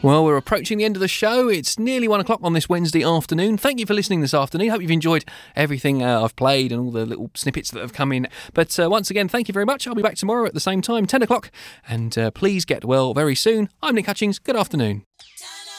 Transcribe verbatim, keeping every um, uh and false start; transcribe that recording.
Well, we're approaching the end of the show. It's nearly one o'clock on this Wednesday afternoon. Thank you for listening this afternoon. Hope you've enjoyed everything uh, I've played and all the little snippets that have come in. But uh, once again, thank you very much. I'll be back tomorrow at the same time, ten o'clock. And uh, please get well very soon. I'm Nick Hutchings. Good afternoon.